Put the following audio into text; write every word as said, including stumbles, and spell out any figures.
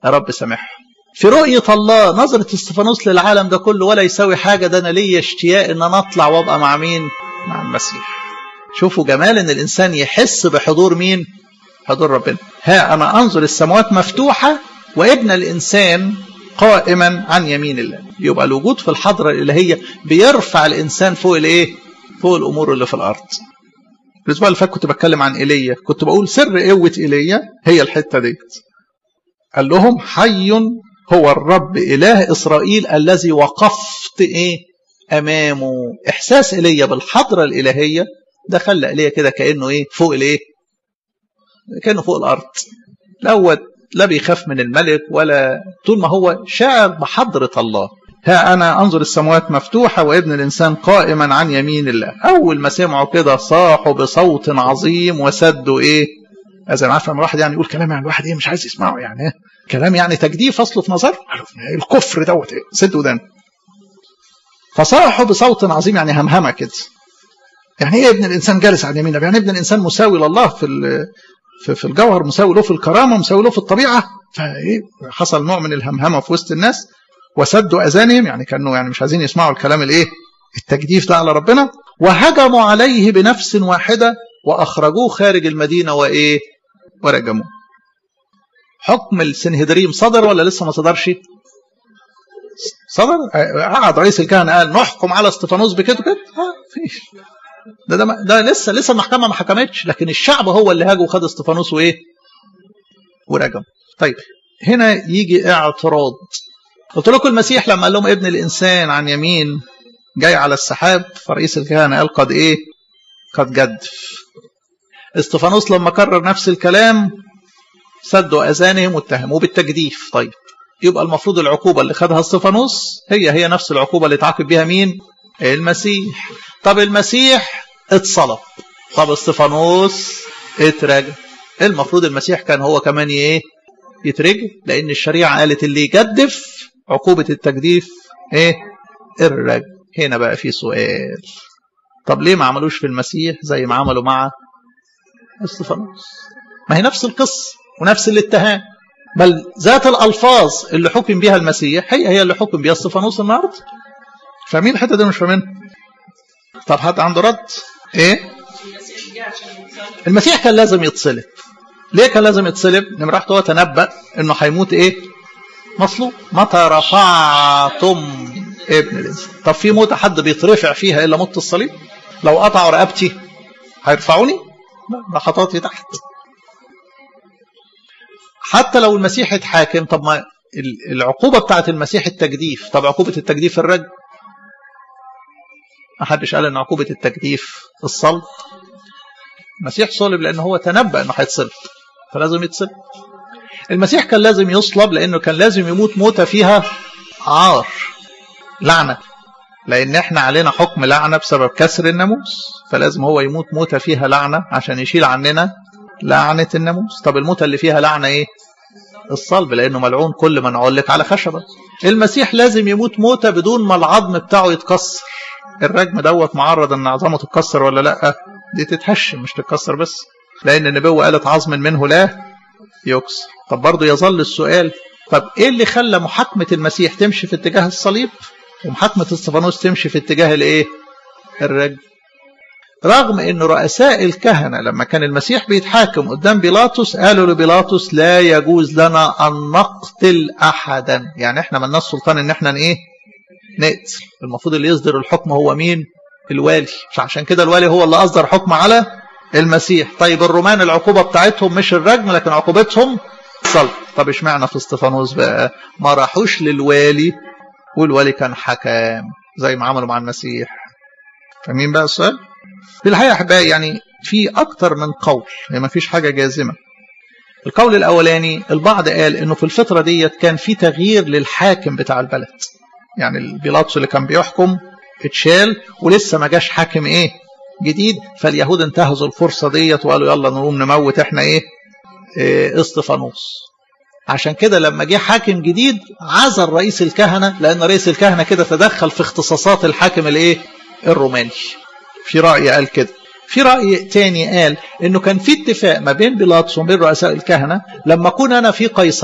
يا رب سامحهم. في رؤية الله نظرة استفانوس للعالم ده كله ولا يساوي حاجة، ده أنا ليا اشتياق إن أنا أطلع وأبقى مع مين؟ مع المسيح. شوفوا جمال إن الإنسان يحس بحضور مين؟ حضور ربنا. ها أنا أنظر السماوات مفتوحة وابن الإنسان قائما عن يمين الله. يبقى الوجود في الحضرة الإلهية بيرفع الإنسان فوق الإيه؟ فوق الأمور اللي في الأرض. الأسبوع اللي فات كنت بتكلم عن إيليا، كنت بقول سر قوة إيليا هي الحتة ديت. قال لهم حي هو الرب إله إسرائيل الذي وقفت إيه؟ أمامه. إحساس إيليا بالحضرة الإلهية ده خلى إيليا كده كأنه إيه؟ فوق الإيه؟ كأنه فوق الأرض. الأول لا بيخاف من الملك ولا، طول ما هو شاعر بحضرة الله. ها أنا أنظر السماوات مفتوحة وابن الإنسان قائما عن يمين الله. أول ما سمعوا كده صاحوا بصوت عظيم وسدوا إيه؟ زي ما عارف لما الواحد يعني يقول كلام يعني الواحد إيه مش عايز يسمعه، يعني إيه؟ كلام يعني تجديف أصله في نظر الكفر دوت إيه؟ سدوا ودان. فصاحوا بصوت عظيم يعني همهمة كده. يعني إيه ابن الإنسان جالس عن يمين الله؟ يعني ابن الإنسان مساوي لله في في الجوهر، مساوي له في الكرامة، مساوي له في الطبيعة. فإيه حصل نوع من الهمهمة في وسط الناس. وسدوا أذانهم يعني كانوا يعني مش عايزين يسمعوا الكلام الإيه؟ التجديف ده على ربنا. وهجموا عليه بنفس واحدة وأخرجوه خارج المدينة وإيه؟ ورجموه. حكم السنهدريم صدر ولا لسه ما صدرش؟ صدر. قعد رئيس الكهنة قال نحكم على استفانوس بكده كده؟ اه فيش. ده, ده ده لسه لسه المحكمة ما حكمتش، لكن الشعب هو اللي هاجوا وخد استفانوس وإيه؟ ورجم. طيب هنا يجي اعتراض. قلت لكم المسيح لما قال لهم ابن الإنسان عن يمين جاي على السحاب، فرئيس الكهنة قال قد إيه؟ قد جدف. استفانوس لما كرر نفس الكلام سدوا أذانهم واتهموه بالتجديف. طيب يبقى المفروض العقوبة اللي خدها استفانوس هي هي نفس العقوبة اللي تعاقب بها مين؟ المسيح. طب المسيح اتصلب، طب استفانوس اترجم. المفروض المسيح كان هو كمان ايه؟ يترجم، لأن الشريعة قالت اللي يجدف عقوبة التجديف ايه؟ الرجم. هنا بقى في سؤال، طب ليه ما عملوش في المسيح زي ما عملوا مع استفانوس؟ ما هي نفس القصة ونفس الاتهام، بل ذات الألفاظ اللي حكم بها المسيح هي هي اللي حكم بها استفانوس النهارده. فاهمين الحتة دي مش فاهمين؟ طب حد عنده رد؟ ايه؟ المسيح كان لازم يتصلب. ليه كان لازم يتصلب؟ نمرة واحد هو تنبأ انه هيموت ايه؟ مصلوب. متى رفعتم ابن الانسان. طب في موت حد بيترفع فيها الا موت الصليب؟ لو قطعوا رقبتي هيرفعوني؟ لا، خطواتي تحت. حتى لو المسيح اتحاكم، طب ما العقوبة بتاعت المسيح التجديف، طب عقوبة التجديف الرجم. ما حدش قال ان عقوبة التجديف الصلب. المسيح صلب لانه هو تنبأ انه هيتصلب، فلازم يتصلب. المسيح كان لازم يصلب لانه كان لازم يموت موتة فيها عار، لعنة، لان احنا علينا حكم لعنة بسبب كسر الناموس، فلازم هو يموت موتة فيها لعنة عشان يشيل عننا لعنة الناموس. طب الموتة اللي فيها لعنة ايه؟ الصلب، لانه ملعون كل من علق على خشبة. المسيح لازم يموت موتة بدون ما العظم بتاعه يتكسر. الرجم دوت معرض ان عظمه تتكسر ولا لا؟ دي تتهشم مش تتكسر بس، لان النبوة قالت عظم منه لا يكسر. طب برضه يظل السؤال، طب ايه اللي خلى محاكمة المسيح تمشي في اتجاه الصليب ومحاكمة استفانوس تمشي في اتجاه الايه؟ الرجم. رغم ان رؤساء الكهنة لما كان المسيح بيتحاكم قدام بيلاطس قالوا لبيلاطس لا يجوز لنا ان نقتل احدا، يعني احنا مالناش سلطان ان احنا ايه؟ نقتل. المفروض اللي يصدر الحكم هو مين؟ الوالي. عشان كده الوالي هو اللي اصدر حكم على المسيح. طيب الرومان العقوبة بتاعتهم مش الرجم لكن عقوبتهم صلب. طب اشمعنى في استفانوس بقى ما راحوش للوالي والوالي كان حكام زي ما عملوا مع المسيح؟ فاهمين بقى السؤال؟ في الحقيقة احبائي يعني في اكتر من قول، يعني ما فيش حاجة جازمة. القول الاولاني البعض قال انه في الفترة ديت كان في تغيير للحاكم بتاع البلد، يعني البيلاطس اللي كان بيحكم اتشال ولسه ما جاش حاكم ايه؟ جديد. فاليهود انتهزوا الفرصة ديت وقالوا يلا نقوم نموت احنا ايه؟ اه استفانوس. عشان كده لما جه حاكم جديد عزل رئيس الكهنة، لان رئيس الكهنة كده تدخل في اختصاصات الحاكم الايه؟ الروماني. في رأي قال كده. في رأي تاني قال انه كان في اتفاق ما بين بيلاطس وبين رؤساء الكهنة، لما كون انا في قيصر